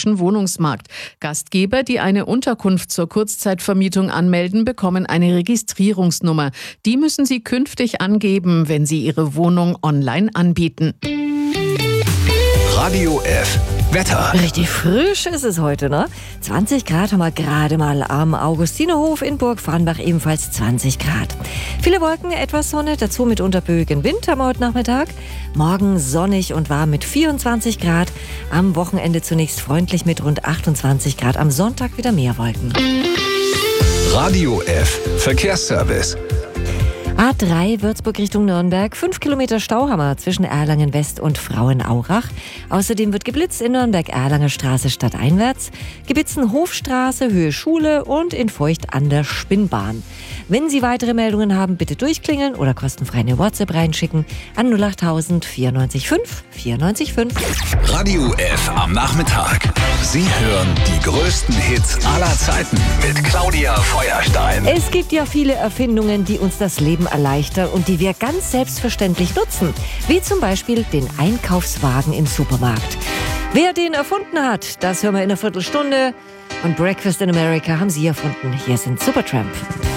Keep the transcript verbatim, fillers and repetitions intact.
österreichischen Wohnungsmarkt. Gastgeber, die eine Unterkunft zur Kurzzeitvermietung anmelden, bekommen eine Registrierungsnummer. Die müssen sie künftig angeben, wenn sie ihre Wohnung online anbieten. Radio F. Wetter. Richtig frisch ist es heute, ne? zwanzig Grad haben wir gerade mal am Augustinerhof in Burg-Farnbach, ebenfalls zwanzig Grad. Viele Wolken, etwas Sonne, dazu mitunter böigen Wind haben wir heute Nachmittag. Morgen sonnig und warm mit vierundzwanzig Grad. Am Wochenende zunächst freundlich mit rund achtundzwanzig Grad. Am Sonntag wieder mehr Wolken. Radio F. Verkehrsservice. A drei Würzburg Richtung Nürnberg, fünf Kilometer Stau haben wir zwischen Erlangen West und Frauenaurach. Außerdem wird geblitzt in Nürnberg-Erlanger Straße stadteinwärts, Gebitzenhofstraße, Höhe Schule und in Feucht an der Spinnbahn. Wenn Sie weitere Meldungen haben, bitte durchklingeln oder kostenfrei eine WhatsApp reinschicken an null achttausend vierundneunzig fünf vierundneunzig fünf. Radio F am Nachmittag. Sie hören die größten Hits aller Zeiten mit Claudia Feuerstein. Es gibt ja viele Erfindungen, die uns das Leben erleichtern und die wir ganz selbstverständlich nutzen. Wie zum Beispiel den Einkaufswagen im Supermarkt. Wer den erfunden hat, das hören wir in einer Viertelstunde. Und Breakfast in America haben Sie erfunden. Hier sind Supertramp.